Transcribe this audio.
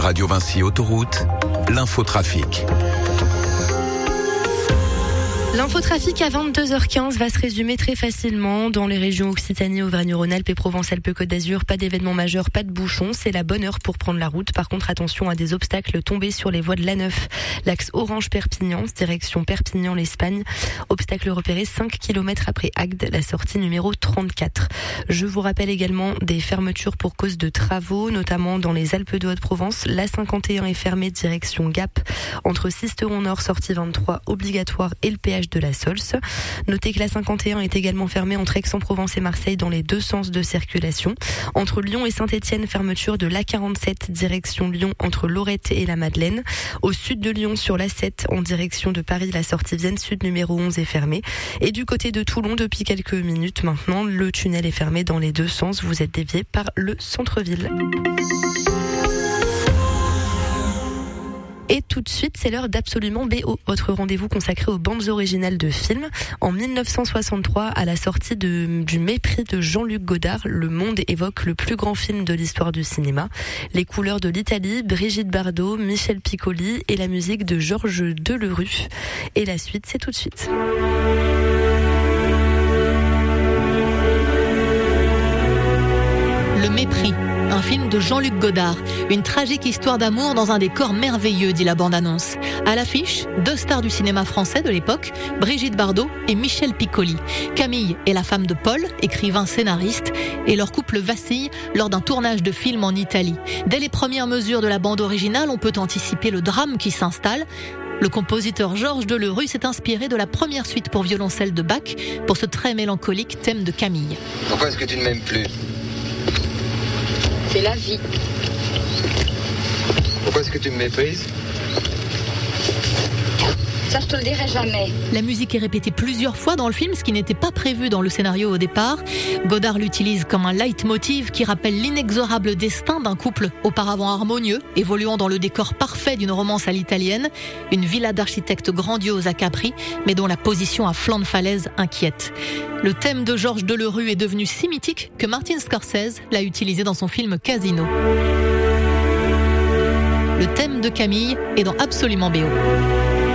Radio Vinci Autoroute, l'infotrafic. L'infotrafic à 22h15 va se résumer très facilement dans les régions Occitanie, Auvergne-Rhône-Alpes et Provence-Alpes-Côte d'Azur. Pas d'événements majeurs, pas de bouchons. C'est la bonne heure pour prendre la route. Par contre, attention à des obstacles tombés sur les voies de l'A9. L'axe Orange-Perpignan, direction Perpignan-l'Espagne. Obstacle repéré 5 km après Agde, la sortie numéro 34. Je vous rappelle également des fermetures pour cause de travaux, notamment dans les Alpes de Haute-Provence. L'A51 est fermée direction Gap. Entre Sisteron-Nord, sortie 23, obligatoire, et le péage de la Sols. Notez que la 51 est également fermée entre Aix-en-Provence et Marseille dans les deux sens de circulation. Entre Lyon et Saint-Étienne, fermeture de l'A47 direction Lyon entre Lorette et la Madeleine. Au sud de Lyon sur l'A7 en direction de Paris, la sortie Vienne Sud numéro 11 est fermée. Et du côté de Toulon, depuis quelques minutes maintenant, le tunnel est fermé dans les deux sens. Vous êtes dévié par le centre-ville. Et tout de suite, c'est l'heure d'Absolument BO, votre rendez-vous consacré aux bandes originales de films. En 1963, à la sortie du Mépris de Jean-Luc Godard, le monde évoque le plus grand film de l'histoire du cinéma. Les couleurs de l'Italie, Brigitte Bardot, Michel Piccoli et la musique de Georges Delerue. Et la suite, c'est tout de suite. Le Mépris, un film de Jean-Luc Godard. Une tragique histoire d'amour dans un décor merveilleux, dit la bande-annonce. À l'affiche, deux stars du cinéma français de l'époque, Brigitte Bardot et Michel Piccoli. Camille est la femme de Paul, écrivain scénariste, et leur couple vacille lors d'un tournage de film en Italie. Dès les premières mesures de la bande originale, on peut anticiper le drame qui s'installe. Le compositeur Georges Delerue s'est inspiré de la première suite pour violoncelle de Bach pour ce très mélancolique thème de Camille. Pourquoi est-ce que tu ne m'aimes plus ? C'est la vie. Pourquoi est-ce que tu me méprises ? Ça, je te le dirai jamais. La musique est répétée plusieurs fois dans le film, ce qui n'était pas prévu dans le scénario au départ. Godard l'utilise comme un leitmotiv qui rappelle l'inexorable destin d'un couple auparavant harmonieux, évoluant dans le décor parfait d'une romance à l'italienne, une villa d'architecte grandiose à Capri, mais dont la position à flanc de falaise inquiète. Le thème de Georges Delerue est devenu si mythique que Martin Scorsese l'a utilisé dans son film Casino. Le thème de Camille est dans Absolument BO.